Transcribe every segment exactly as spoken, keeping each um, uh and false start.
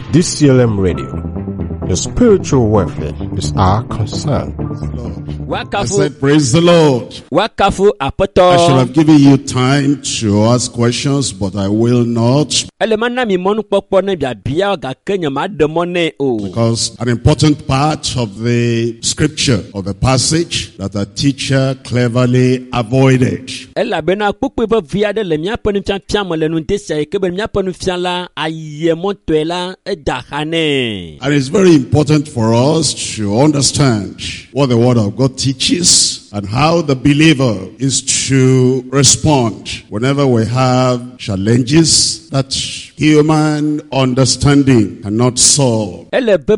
D C L M Radio. Your spiritual welfare is our concern. I said, praise the Lord. I should have given you time to ask questions, but I will not. Because an important part of the scripture, of the passage, that a teacher cleverly avoided. And it's very important for us to understand what the Word of God teaches and how the believer is to respond whenever we have challenges that human understanding cannot solve.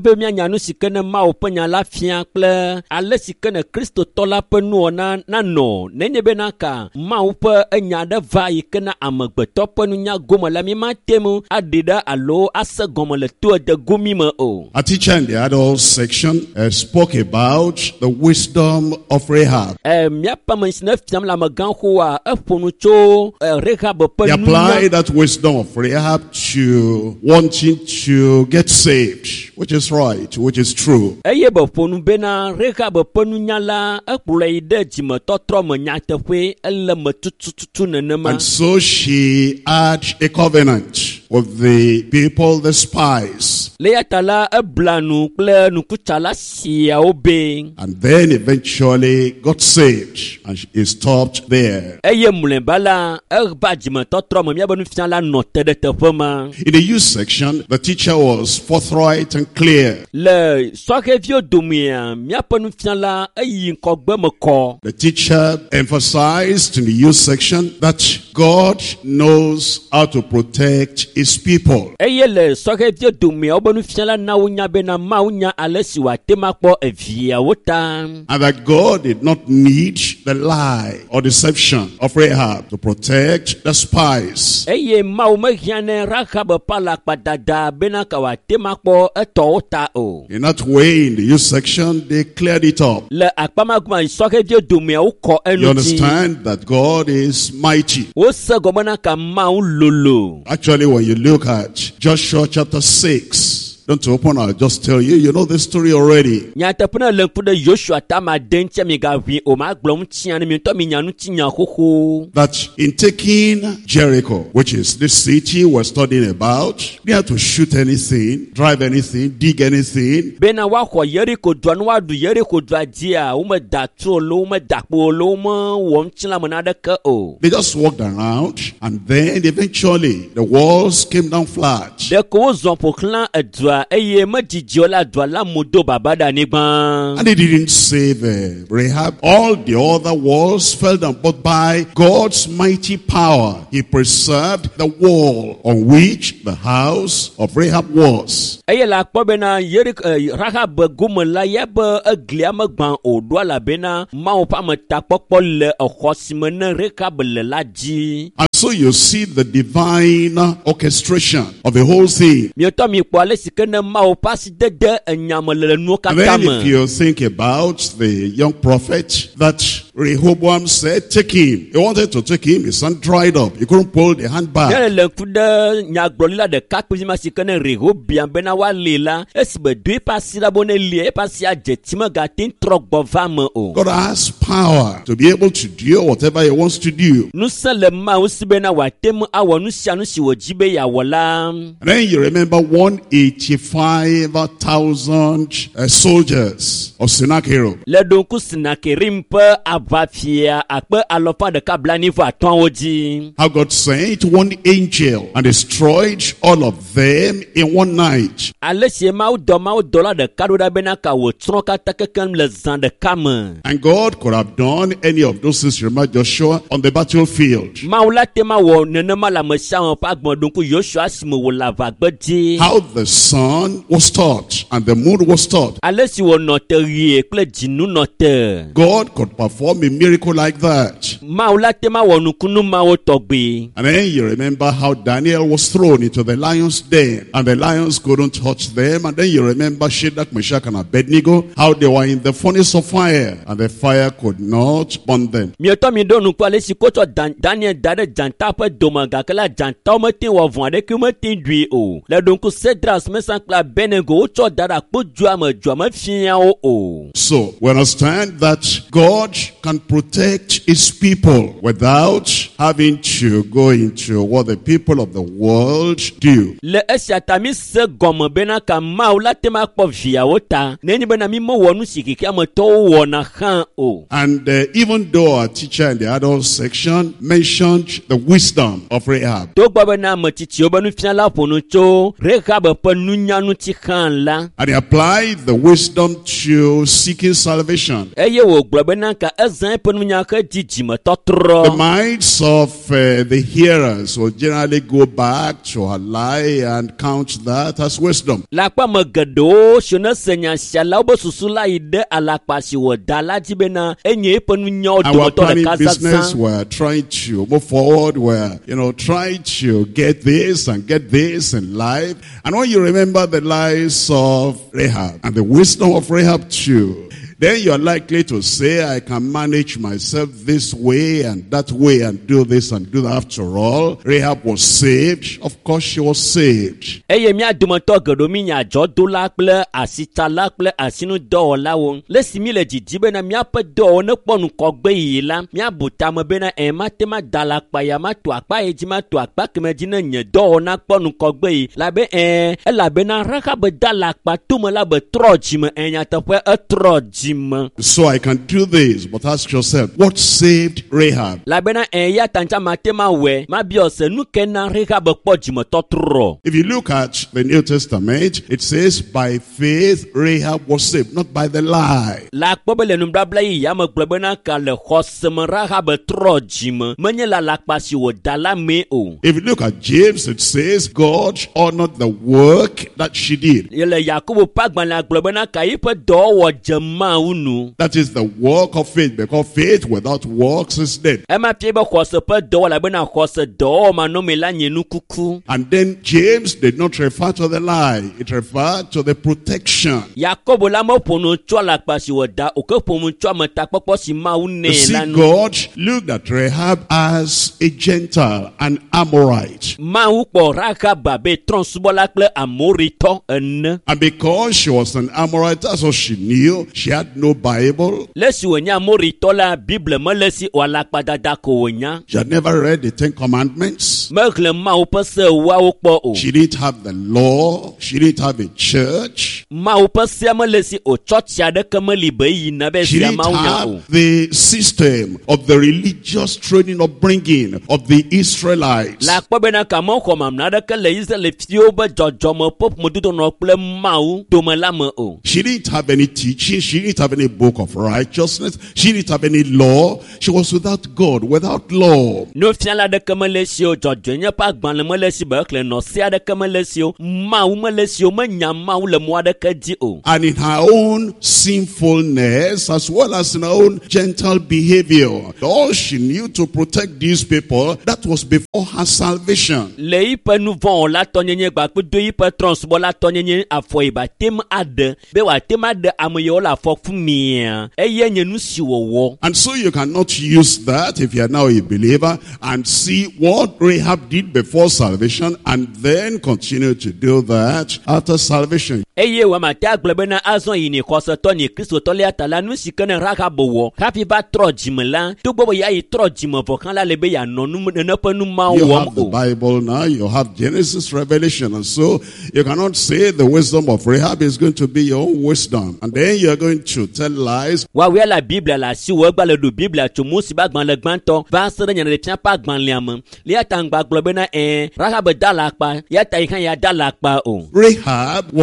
A teacher in the adult section uh, spoke about the wisdom of Rahab. He applied that wisdom of Rahab to wanting to get saved, which is right, which is true. And so she had a covenant with the people, the spies. And then eventually got saved, and she stopped there. In the youth section, the teacher was forthright and clear. The teacher emphasized in the youth section that God knows how to protect his people. And that God did not need the lie or deception of Rahab to protect the spies. In that way, in the youth section, they cleared it up. You understand that God is mighty. Actually, when you look at Joshua chapter six, don't open, I'll just tell you, you know the story already. That in taking Jericho, which is the city we're studying about, they had to shoot anything, drive anything, dig anything. They just walked around, and then eventually the walls came down flat. And they didn't save uh, Rahab. All the other walls fell down, but by God's mighty power, he preserved the wall on which the house of Rahab was. And so you see the divine orchestration of the whole thing. And then if you think about the young prophet that Rehoboam said, take him. He wanted to take him. His hand dried up. He couldn't pull the hand back. God has power to be able to do whatever he wants to do. And then you remember one hundred eighty-five thousand uh, soldiers of Sennacherib. How God sent one angel and destroyed all of them in one night. And God could have done any of those things, remember Joshua, on the battlefield. How the sun was taught and the moon was taught. God could perform perform a miracle like that. And then you remember how Daniel was thrown into the lion's den, and the lions couldn't touch them. And then you remember Shadrach, Meshach, and Abednego, how they were in the furnace of fire, and the fire could not burn them. So we understand that God can protect his people without having to go into what the people of the world do. And uh, even though our teacher in the adult section mentioned the wisdom of Rahab, and he applied the wisdom to seeking salvation, the minds of uh, the hearers will generally go back to a lie and count that as wisdom. Our planning business, we're trying to move forward, we're, you know, trying to get this and get this in life. And when you remember the lies of Rahab and the wisdom of Rahab too, then you're likely to say, I can manage myself this way and that way and do this and do that. After all, Rahab was saved. Of course she was saved. So I can do this, but ask yourself, what saved Rahab? If you look at the New Testament, it says, by faith Rahab was saved, not by the lie. If you look at James, it says, God honored the work that she did. That is the work of faith, because faith without works is dead. And then James did not refer to the lie, it referred to the protection. You see, God looked at Rahab as a Gentile, an Amorite. And because she was an Amorite, that's what she knew. She had no Bible. She had never read the Ten Commandments. She didn't have the law. She didn't have a church. She didn't have the system of the religious training upbringing of the Israelites. She didn't have any teaching. She didn't have any book of righteousness. She didn't have any law. She was without God, without law. And in her own sinfulness, as well as in her own gentle behavior, all she knew to protect these people, that was before her salvation. And so you cannot use that if you are now a believer and see what Rahab did before salvation and then continue to do that after salvation. You have the Bible now, you have Genesis, Revelation, and so you cannot say the wisdom of Rahab is going to be your own wisdom, and then you are going to tell lies. Rahab was on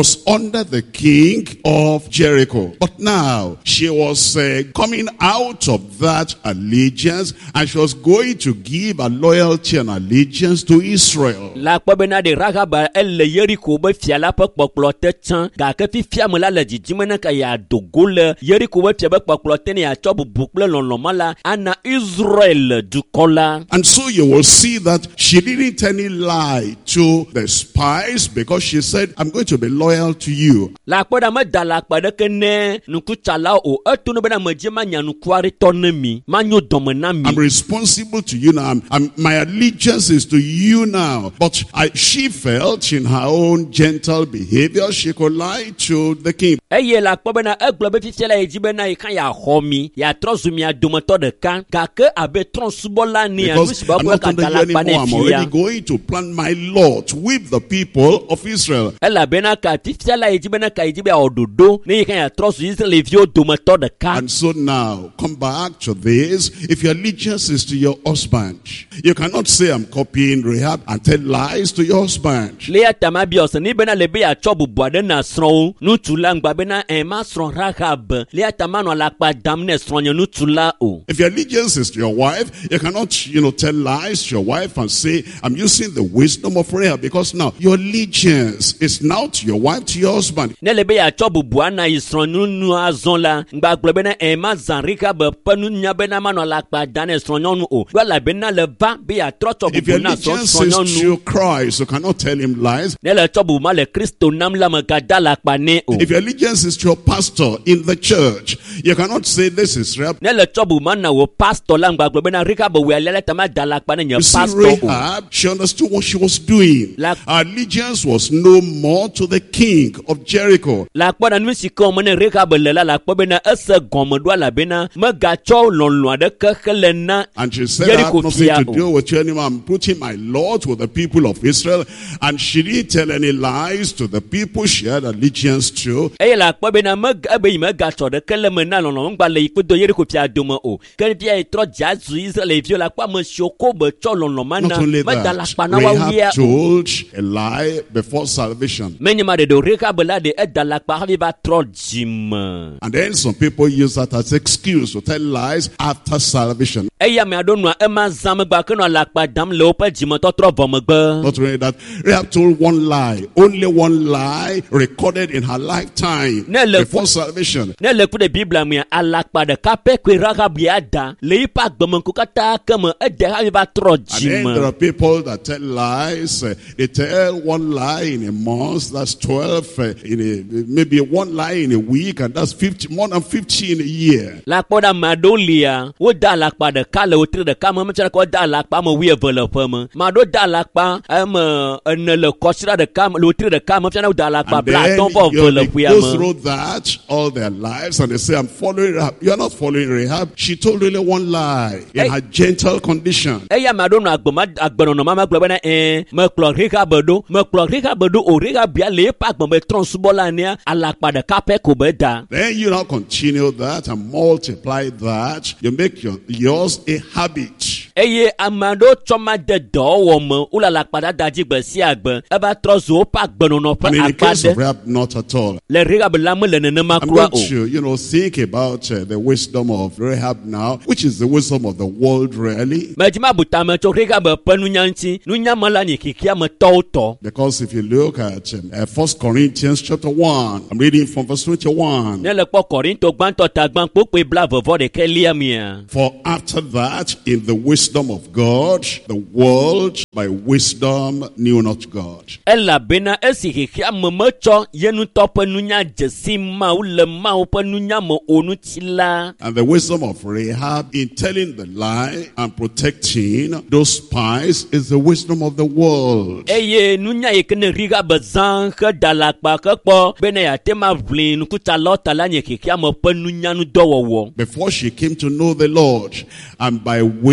under the king of Jericho. But now she was uh, coming out of that allegiance, and she was going to give a loyalty and allegiance to Israel. La kpɔbena de Rahaba elle Yeriko be fia la ƒe kpɔkplɔ te tsã gake fifia me la le dzidzime ne ka ya dogo le Yeriko be fia be kpɔkplɔ te ne ya tsɔ bubu kple lɔlɔma la ana Israel dukɔ la. And so you will see that she didn't tell any lie to the spies, because she said, I'm going to be loyal to you. La kpɔda me da la kpa ɖeke ne nukutsala o eto no bena medze ma nya nukuari tɔ ne mi ma nyo dɔme na mi. I'm responsible to you now. I'm, I'm, my allegiance is to you now. But I, she felt in her own gentle behavior she could lie to the king. Eye la kpɔ bena egblɔ be fifia la edzi bena yi kan ya xɔ mi ya trɔ zu mia dometɔ ɖeka gake abe trɔ̃subɔla ni a nu si bɔ bɔ ka da la kpa ne I'm fia. already going to plant my law with the people of Israel. Elabena ka fifia la edzi bena ka edzi be ododo ne yi kan ya trɔ zu Israelviwo dometɔ ɖeka. And so now, come back to this. If your allegiance is to your husband, you cannot say I'm copying Rahab and tell lies to your husband. Lea tama bi ɔsɛ ni bena le be ya tsɔ bubu aɖe na srɔ̃wo ŋutsu la ŋgba bena ema srɔ̃ Rahab lea tama nɔ la kpa dam ne srɔ̃ nye ŋutsu la o. If your allegiance is to your wife, you cannot, you know, tell lies to your wife and say, I'm using the wisdom of Rahab, because now your allegiance is now to your wife, to your husband. Ne le be ya tsɔ bubu ana yi srɔ̃ nunu azɔ̃ la ŋgba gblɔ bena ema zã Rahab ƒe nunya bena manɔ la kpa da ne srɔ̃ nyɔnu o. Elabena le va be ya trɔ tsɔ If your bubu na srɔ̃ allegiance srɔ̃ is to nyɔnu. Christ, you cannot tell him lies. Ne le tsɔ bubu ma le Kristo nam la me gada la kpa ne o. If your allegiance is to your pastor in the church, you cannot say this is Rahab. Ne le tsɔ bubu ma na wo pastor la ŋgba gblɔ bena Rahab wo alia le tama da la kpa ne nye You see, pastor o. Rahab, she understood what she was doing. La- Her allegiance was no more to the king of Jericho. La kpɔ na nu si ke wɔme ne Rahab le la la kpɔ bena ese gɔme ɖo elabena megatsɔ lɔlɔ aɖeke hele na And she said, I have Jericho nothing fia to o. do with you anymore. I'm putting my law to the people of Israel. And she didn't tell any lies to the people she had allegiance to. Eye la kpɔ bena meg ebe yi megatsɔ ɖeke le me na lɔlɔ ŋgba le yi kpedo Jericho fia dome o. Ke fia yi trɔ dza zu Israelviwo la kpɔ ame siwo ko be tsɔ lɔlɔ ma Not na only meda la that, kpa na woawia Rahab o. told a lie before salvation. Menye ma de do Rahab la de eda la kpa hafi va trɔ dzime. And then some people use that as excuse to tell lies after salvation. Eya me aɖo nua ema zã megba ke nɔ la kpa dam le woƒe dzimetɔtrɔ vɔ megbe. Not only that, Rahab told one lie, only one lie recorded in her lifetime Ne le- before salvation. Ne le ku de Biblia mea alakpa ɖeka pɛ koe Rahab ya da le yi ƒe agbemeŋku katã ke me ede hafi va trɔ And then there dzime. are people that tell lies. Uh, they tell one lie in a month, that's twelve. Uh, in a, maybe one lie in a week, and that's fifty, more than fifty in a year. La kpɔ ɖe ame aɖewo lia woda alakpa ɖeka le wotri ɖeka me metsana kɔ da alakpa ame wuieve le ƒe me. Ame aɖewo da alakpa ame ene le kɔsira ɖeka me le wotri ɖeka me metsana woda alakpa And bla then atɔ̃ vɔ you eve know, le they ƒuia go me. through that all their lives, and they say, I'm following Rahab. You're not following Rahab. She told really one lie in Hey. her gentle condition. Eya ame aɖewo nɔ agbema agbenɔnɔ ma gblɔ bena ɛɛ mekplɔ Rahab ɖo mekplɔ Rahab ɖo o Rahab ya le eƒe agbe me trɔ̃subɔla nea alakpa ɖeka pɛ ko be da. Then you now continue that and multiply that. You make your, yours a habit. Eye ame aɖewo tsɔ ma de dɔwɔwɔ me wole alakpa dada dzi gbe sia gbe eva trɔ zu woƒe agbenɔnɔ And in ƒe the akpa case of ɖe Rahab, not at all. le Rahab la mele nenema I'm kura going o. to, you know, think about uh, the wisdom of Rahab now, which is the wisdom of the world, really. Medzima buta me tso Rahab ƒe nunya ŋuti nunya me la nye kikia me tɔwo tɔ. Because if you look at um, uh, First Corinthians chapter one, I'm reading from verse twenty-one. Ne le kpɔ Kɔrinto gbãtɔ tagbã kpokpe bla vevɔ ɖeka lia mia. For after that, in the wisdom of God, the world by wisdom knew not God. Elabena esi xexea me metsɔ ye ŋutɔ ƒe nunya dzesi Mawu le Mawu ƒe nunya me o ŋuti la. And the wisdom of Rahab in telling the lie and protecting those spies is the wisdom of the world. Eye nunya yi ke ne Rahab zã xe da le akpa ke kpɔ bena yeate ma ʋli nukutsalɔ ta la nye xexea me ƒe nunya ŋu dɔwɔwɔ. Before she came to know the Lord, and by wisdom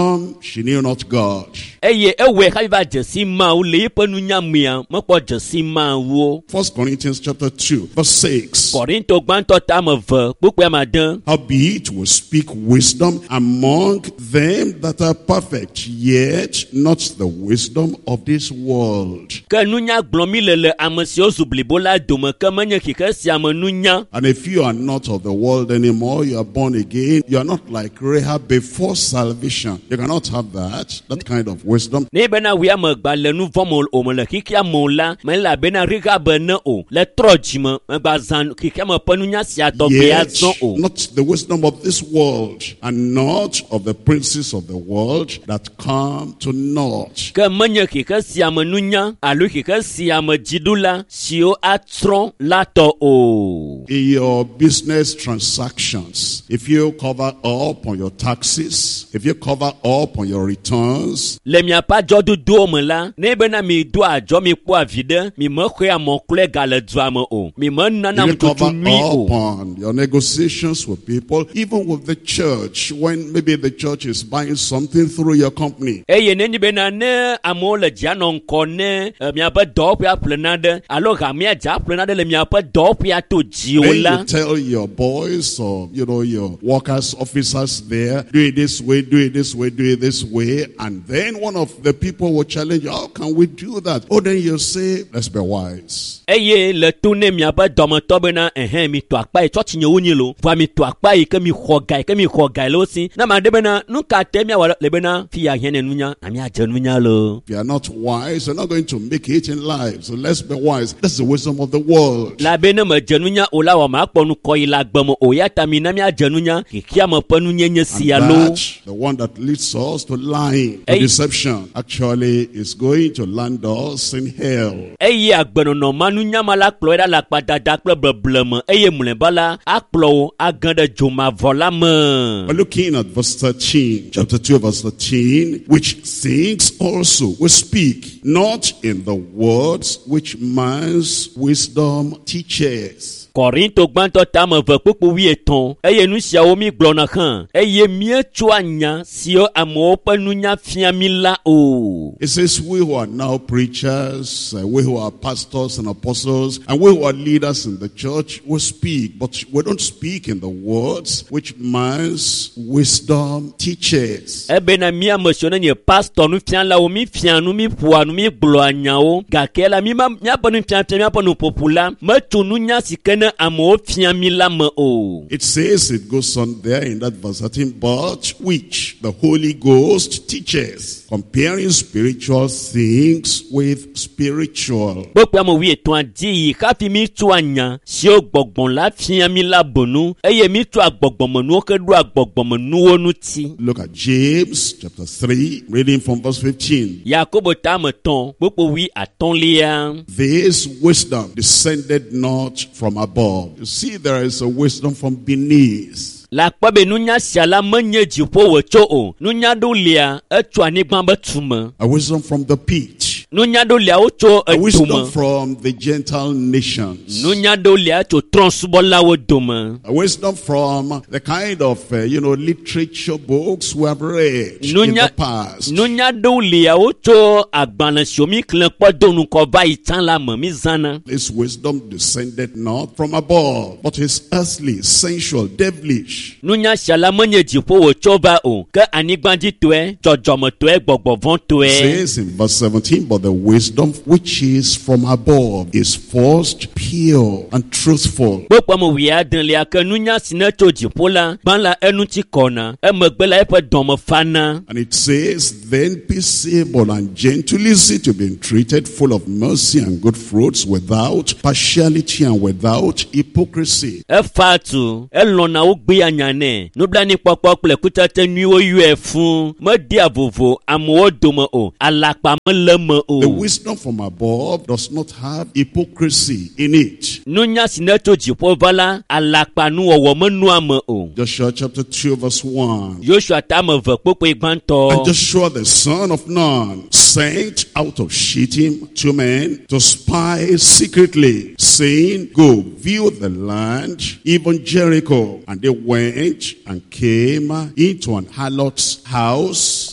wisdom, she knew not God. Eye ewe kaiva jesi ma u le pe nunya mia mo po jesi ma wo. First Corinthians chapter two, verse six. Korinto gbanto ta mo ve pupe madan. Howbeit we speak wisdom among them that are perfect, yet not the wisdom of this world. Ke nunya gblɔmi le le ame siwo zu blibo la dome ke menye kike sia me nunya. And if you are not of the world anymore, you are born again, you are not like Rahab before salvation. You cannot have that, that kind of wisdom. Ne bena wi ame gba le nu vɔm o me le kikia mo la, me la bena riga be ne o le trɔ dzime me gba zan kikia me pe nunya sia tɔgbe azɔ o. Not the wisdom of this world, and not of the princes of the world that come to naught. Ke menye kike sia me nunya alo kike sia me dziɖula siwo atrɔ la tɔ o. In your business transactions, if you cover up on your taxes, if you cover up on your returns, le miapa dzɔdodowo me la, ne bena mi do adzɔ mi kpɔ avi ɖe, mi me xɔe amɔkplɔe gale dua me o, mi me nana you cover ŋututu nyui o. up on your negotiations with people, even with the church, when maybe the church is buying something through your company. Eye nenyi bena ne amewo le dzia nɔ ŋkɔ ne eh, miaƒe dɔwɔƒea ƒlena ɖe alo hamia dza ƒlena ɖe le miaƒe dɔwɔƒea to dziwo Then la. you tell your boys or, you know, your workers, officers there, do it this way, do it this way, do it this way. And then one of the people will challenge you, how can we do that? Oh, then you say, let's be wise. Eye le to ne miaƒe dɔmetɔ bena ɛhɛn mi to akpa yi tsɔtsi nye wonyi lo, voa mi to akpa yi ke mi xɔ ga yi ke mi xɔ ga yi le wo si. Na ma de bena nu ka te miawɔ le bena fi ya hiã ne nunya, na miadze nunya lo. If you are not wise, you're not going to make it in life. So let's be wise. That's the wisdom of the world. La be ne me dze nunya o la wɔ ma kpɔ nu kɔ yi la gbe me o ya ta mi na miadze nunya kikia me ƒe nunyenye sia And lo. that, the one that leads us to lying, to Hey. deception, actually is going to land us in hell. Eye agbenɔnɔ ma nunya ma la kplɔ ɖa le akpadada kple bleble me eye mlɔeba la akplɔ wo agẽ ɖe dzomavɔ la me. We're looking at verse thirteen, chapter two, verse thirteen, which things also we speak, not in the words which man's wisdom teaches. Korinto gbãtɔ tame ve kpukpu wi etɔ̃ eye nu siawo mi gblɔna hã eye míetsoa nya siwo amewo ƒe nunya fia mi la o. It says, we who are now preachers, uh, we who are pastors and apostles, and we who are leaders in the church, we speak, but we don't speak in the words which man's wisdom teaches. Ebe na mi ame siwo ne nye pastor nufialawo mi fia nu mi ƒoa nu mi gblɔa nyawo gake la mi ma miaƒe nufiafia miaƒe nuƒoƒo la metso nunya si ke ne amewo fia mi la me o. It says, it goes on there in that verse thirteen, but which the Holy Ghost teaches, comparing spiritual things with spiritual. Gbogbo ame wi etɔ̃a di yi hafi mi tsoa nya siwo gbɔgbɔ la fia mi la bonu eye mi tso agbɔgbɔmenuwo ke ɖo agbɔgbɔmenuwo ŋuti. Look at James chapter three, reading from verse fifteen. Yakobo tame tɔ̃ gbogbo wi atɔ̃lia. This wisdom descended not from above. You see, there is a wisdom from beneath. La kpɔ be nunya sia la menye dziƒo wòtso o. Nunya ɖewo lia etso anyigba be tume. A wisdom from the pit. Nunya ɖewo lia wotso A wisdom etume. from the Gentile nations. Nunya ɖewo lia tso trɔ̃subɔlawo dome. A wisdom from the kind of, uh, you know, literature books we have read in Nunya the past. nunya ɖewo lia wotso agbalẽ siwo mi klẽ kpɔ do nukɔ va yi tsã la me mi zãna. This wisdom descended not from above, but is earthly, sensual, devilish. Nunya sia la menye dziƒo wòtso va o, ke anyigbadzitɔe, dzɔdzɔmetɔe, gbɔgbɔvɔ̃tɔe. It says in verse seventeen, but the wisdom which is from above is first pure and truthful. Gbogbo ame wi adelia ke nunya si ne tso dziƒo la gbã la eŋuti kɔna emegbe la eƒe dɔme fana. And it says, then peaceable and gentle, easy to be entreated, full of mercy and good fruits, without partiality and without hypocrisy. Efa tu elɔna wo gbe anyanɛ nublanikpɔkpɔ kple kutete nyuiwo yɔe fũu medi avovo amewo dome o alakpa mele me o. The wisdom from above does not have hypocrisy in it. Nunya si ne tso dziƒo va la alakpa nuwɔwɔ menua me o. Joshua chapter two verse one. Joshua tame ve kpokpoe And gbãtɔ. Joshua the son of Nun sent out of Shittim two men to spy secretly, saying, go view the land, even Jericho. And they went and came into an harlot's house,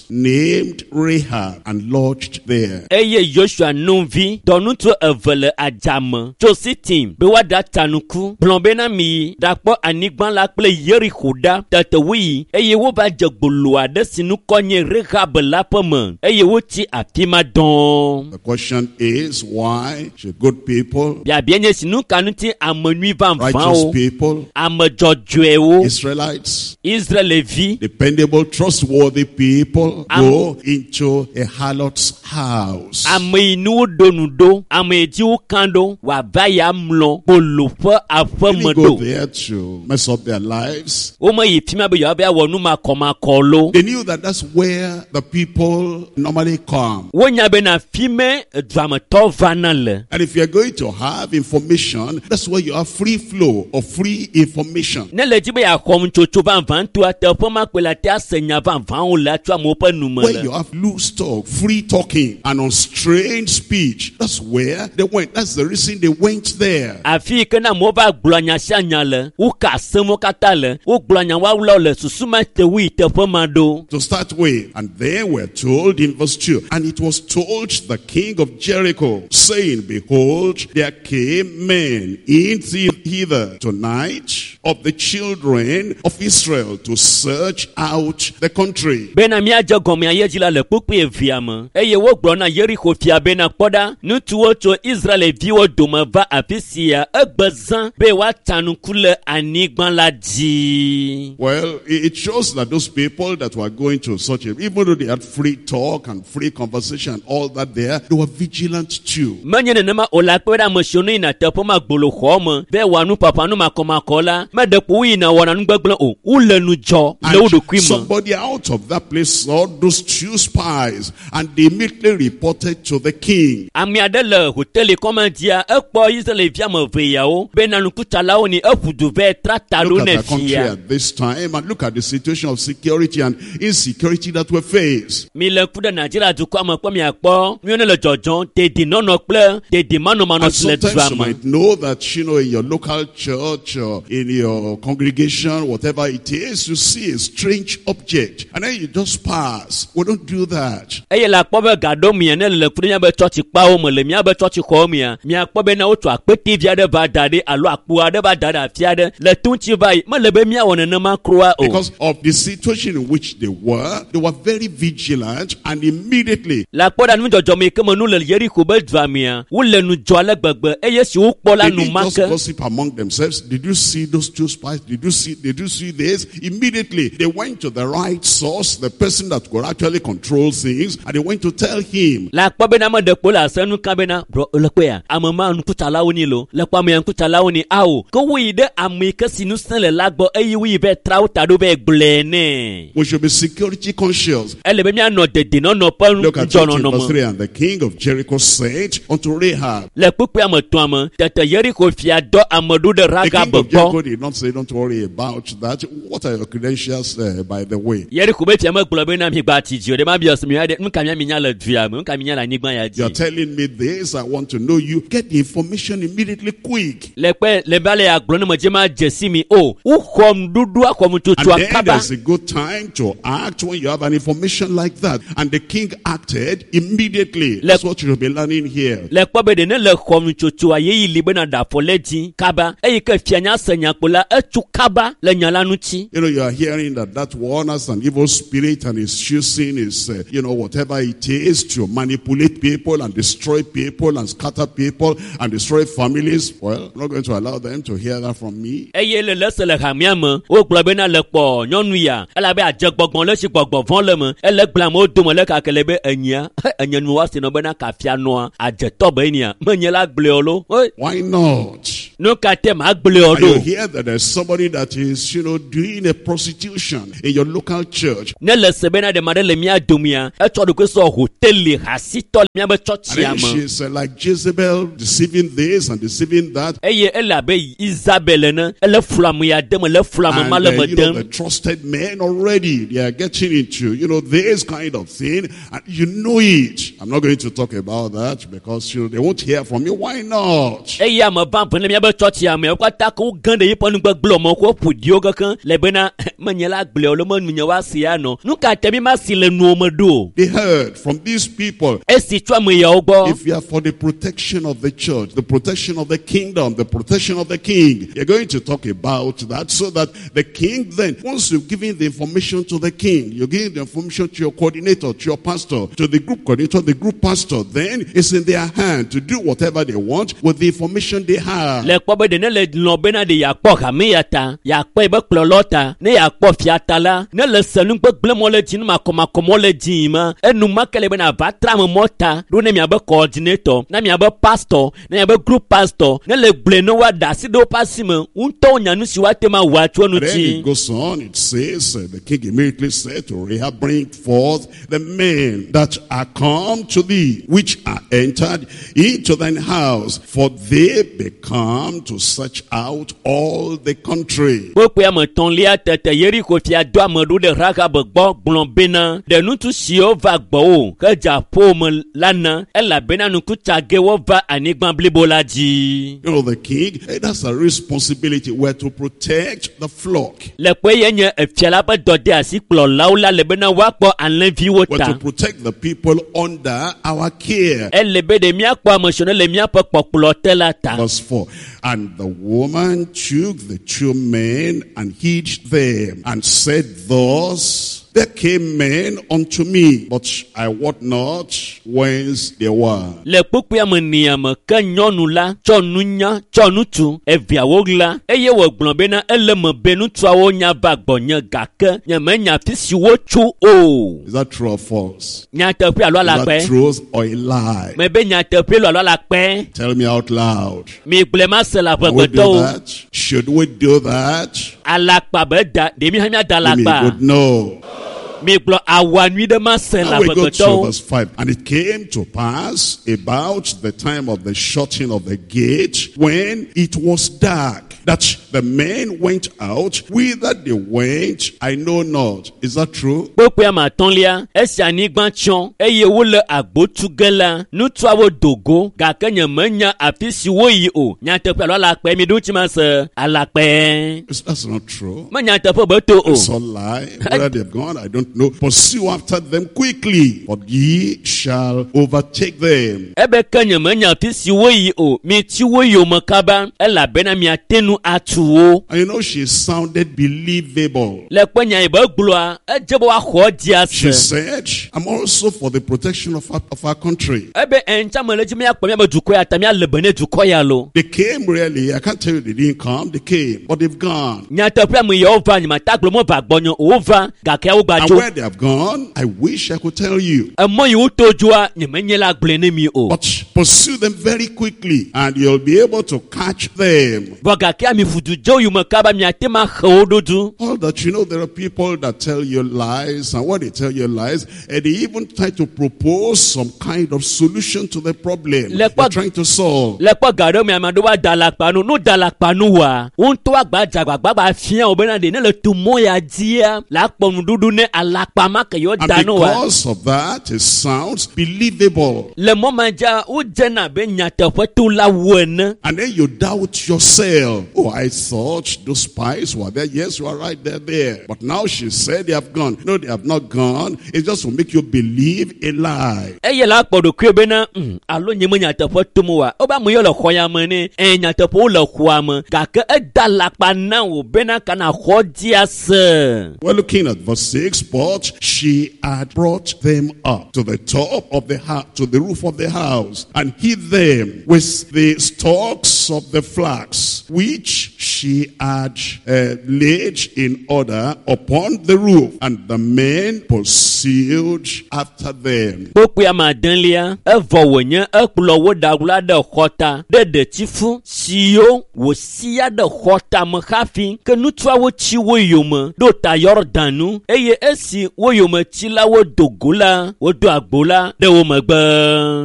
named Rahab and lodged there. Eye Joshua nunvi donuto evele ajame Jositim bewada tanuku blombena mi dakpo anigban la ple Jericho da tetewi eye wo ba jegbolo ade sinu konye Rahab la peme eye wo ti apima don. The question is, why should good people, bia bienye sinu kanuti amenui van righteous van people, amejojwe Israelites, Israelevi dependable, trustworthy people go into a harlot's house? ame inu donudo ame ji ukando wa vaya mlo bolofa Really go afemedo there to mess up their lives. o ma yipima be yo be wonu makoma kolo They knew that that's where the people normally come. wonya be na fime dwameto vanale. And if you're going to have information, that's where you have free flow of free information. Ne le jibe ya kom chocho van van to atelpo makwela te asenya van van o la twa mo pa Where numele. you have loose talk, free talking, and unstrained speech. That's where they went. That's the reason they went there. Afi ke na mo ba glanya shanya le u ka semo kata le u glanya wa ulo le susuma te wi te pomado. To start with, and they were told in verse two, and it was told the king of Jericho, saying, behold, there came men in hither tonight of the children of Israel to search out the country. Bena mi aje gomi ayejila le pupi eviama. Eye wo glona Jericho fia bena koda nutu wo to Israel viwo domava afisia egbezan be wa tanukule anigban la di. Well, it shows that those people that were going to such a, even though they had free talk and free conversation and all that there, they were vigilant too. Manye ne nama ola kweda moshonu ina tepo magbolo khome be wanu papa nu makoma kola me de pu ina wana nu gbegble o ule nu jo le odo kwima. Somebody out of that place saw those two spies and they immediately reported to the king. Ami adele hotel komandia ekpo Israel via mo veyao be nanu kutala ni efudu ve tratado Look ne at the country fia. at this time and look at the situation of security and insecurity that we face. Mi le kuda Nigeria du kwa mo mi akpo mi ne le jojon te di nono ple te di mano mano And le sometimes you drama. might know that, you know, in your local church or in your congregation, whatever it is, you see a strange object and then you just pass. We don't do that. Eye la kpo be gado mi ne le kuda be church pa o mo le mi be church ko mi mi akpo be na o to apeti via de ba dade alo akpo ade ba dade afia de le tunchi bai mo le be mi awon na ma kroa o. Because of the situation in which they were, they were very vigilant and immediately La kpo da nu jojo mi ke mo nu le Jericho be dvamia wo le nu jo le gbegbe eye si wo kpo la they nu didn't just make. gossip among themselves. Did you see those two spies? Did you see, did you see this? Immediately, they went to the right source, the person that could actually control things, and they went to tell him. La kpo be na mo de kpo la senu kan be na bro le kpo ya amama nu kutala woni lo le kwa me kutala woni awo ko wi de amika sinu sen le lagbo eyi wi be trauta do be gblene. We should be security conscious. Ele be mi ano de de no no pa Look at jono no verse mo. three. And the king of Jericho said unto Rahab. Le pupu amoto am tete Jericho fia do amodu de The raga king of Jericho bobo. did not say, don't worry about that. What are your credentials, uh, by the way? Jericho be fia mo glo be na mi gba ti ji o de ma bi osmi ade nka mi mi nya la dua mo nka mi nya la nigban ya You're ji. telling me this. I want to know you. Get the information immediately, quick. Le pe le bale aglo no mo je ma jesi mi o u khom dudu akom tutu And then akaba. there's a good time to act when you have an information like that. And the king acted immediately. That's what you'll be learning here. Le kpo be de ne le khom tutu aye yi libe na da foleti kaba e ke fia nya senya kpola etu kaba le nya la nuchi. You know, you are hearing that that one has an evil spirit and is choosing is, uh, you know, whatever it is to manipulate people and destroy people and scatter people and destroy families. Well, I'm not going to allow them to hear that from me. Eye le le se le hamiam o glo be na le kpo nyonu ya ela be ajegbogbon le si gbogbo von le mo ele gblam o do mo le ka kele be enya enya nu wa se no be na ka fia no ajeto be nia menye la gble olo Why not? no ka te ma gble And you olo hear that there's somebody that is, you know, doing a prostitution in your local church. ne le se be na de ma de le mi adomia e to de ko so hotel hasito mi be church And ya then mo she's uh, like Jezebel, deceiving this and deceiving that. eye ela be Isabel na ele flamu ya dem le flamu And ma uh, le you know, the medem trusted men already, they are getting into, you know, this kind of thing. And you know it. I'm not going to talk about that because, you know, they won't hear from you. Why not? eye am ban pon le mi be be church ame kwa ta ko gande yi ponu gbe glo mo ko pudio kan le bena manyela gble lo mo nunya wa sia no nu ka temi ma si le nu mo do. They heard from these people, esi twa mo ye ogbo, if you are for the protection of the church, the protection of the kingdom, the protection of the king, you're going to talk about that so that the king then, once you've given the information to the king, you're giving the information to your coordinator, to your pastor, to the group coordinator, the group pastor, then it's in their hand to do whatever they want with the information they have. Le kpobe de ne le lobena de yakpo kamiyata, yakpo be klolota, ne yakpo fiatala, ne le senu gbe gble mo le jin ma koma komo le jin ma, enu makele be na batra mo mota, do ne mi abe coordinator, na mi abe pastor, na mi abe group pastor, ne le gble no wa da si do pasime, unto nyanu si wa tema wa tu onu Then ti. it goes on, it says, uh, the king immediately said to Rahab, bring forth the men that are come to thee, which are entered into thine house, for they become to search out all the country. Pope ya meton lia tete yeri ko fia do amedu de Rahab gbo gblon bena, de nutu sio va gbo o, ke japo me lana, ela bena nuku chage wo va anigban blibo la ji. You know, the king, eh, that's a responsibility. We're to protect the flock. Le kwe yenye e fiala pe dode asi kplo laula le bena wa kpo anlen vi We're to wota. protect the people under our care. Elle be de mia kpo amosione le mia pe kpokplo tela ta. Verse four. And the woman took the two men and hid them, and said thus, there came men unto me, but I wot not whence they were. Le kpukpu ame niame ke nyɔnu la tsɔ nunya tsɔ nutu eviawo la eye wògblɔ bena ele me be nutuawo nya va gbɔnye gake nye menya fi si wotso o. Is that true or false? Nyateƒe alo Is that alakpɛ? truth or a lie? Me be nyateƒe lo alo alakpɛ? Tell me out loud. Mi gblẽ ma se le Can we do aƒegbetɔwo. that? Should we do that? Alakpa be da ɖemi hã mia da Give me a alakpa. good no. Mi gblɔ awa nyui ɖe ma se le Now we go to aƒegbetɔwo. verse five. And it came to pass about the time of the shutting of the gate, when it was dark, that the men went out. Whither they went, I know not. Is that true? Kpokpe ama atɔ̃lia, esi anyigba tsyɔ eye wole agbotu ge la, nutuawo dogo gake nye menya afi si woyi o. Nyateƒe alo alakpɛ mi ɖo ŋuti ma se alakpɛ. It's- That's not true. Me nyateƒe be to It's o. all lie. Where they've gone, I don't know. Pursue after them quickly, for ye shall overtake them. Ebe ke nye menya afi si woyi o. Mi ti woyi o me kaba elabena miate nu atu wo. And you know, she sounded believable. Le kpe nya yi be gblɔa, edze be woaxɔ di She ase. said, I'm also for the protection of our, of our country. Ebe ɛntsa me le dzi miakpɔ miabe dukɔ ya ta miale be ne dukɔ ya lo. They came really. I can't tell you they didn't come. They came, but they've gone. Nyateƒe me yewo va nyemata gblɔ mo va gbɔnye o wova gake wo gba And tso. where they have gone, I wish I could tell you. Emɔ yi woto dzoa nyemenye la gblẽ ne mi o. But pursue them very quickly, and you'll be able to catch them. Vɔ gake ami fudu dze yi me kaba miate ma xe wo ɖoɖo. All that you know, there are people that tell you lies, and when they tell you lies, and they even try to propose some kind of solution to the problem Le they're kwa- trying to solve. Le kpɔ ga ɖe mi ame aɖewo wa da alakpa nu, nu da alakpa nu wa. Woŋutɔ agbadza agbagba ba fia wo bena ɖe ne le to mɔ ya dzia la kpɔ nuɖuɖu ne alakpa ma ke yewo And da nu wa. because of that, it sounds believable. Le mɔ ma dza wodzena be nyateƒe to la wu ene. And then you doubt yourself. Oh, I thought those spies were there. Yes, you are right, they're there. But now she said they have gone. No, they have not gone. It's just to make you believe a lie. Eye la kpɔ ɖokui bena mm, alo nye me nyateƒe tom wa. Wobe ame yewo le xɔ ya me ne eh, nyateƒewo le xɔa me gake eda alakpa na wo bena kana xɔ di ase. We're looking at verse six. But she had brought them up to the top of the house, to the roof of the house, and hid them with the stalks of the flax, which she had uh, laid in order upon the roof. And the men pursued after them. Kpokpe amadelia evɔ wònye ekplɔ wo ɖagula ɖe xɔta ɖe ɖetifu siwo wòsia ɖe xɔta me hafi ke nutuawo tsi wo yome ɖo ta Yɔrdanu eye esi wo yome tsilawo do go la wodo agbo la ɖe wo megbe.